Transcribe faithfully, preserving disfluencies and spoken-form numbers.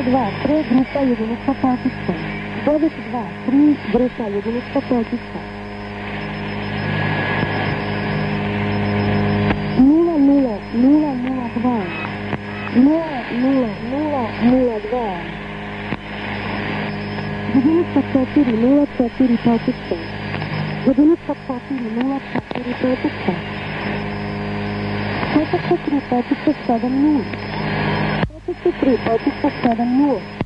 два три, група jedinica Pakistan. девять два три, група jedinica Pakistan. nula nula nula nula два, nula nula nula nula два. Единица четыре ноль четыре Пакистан. Единица четыре ноль четыре Пакистан. Пакистан три Пакистан семь ноль. Пакистан три Пакистан семь ноль.